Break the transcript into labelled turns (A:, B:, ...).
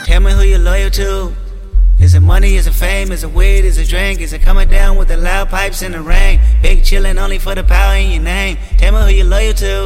A: Tell me who you're loyal to. Is it money, is it fame, is it weed, is it drink? Is it coming down with the loud pipes in the rain? Big chillin' only for the power in your name. Tell me who you're loyal to.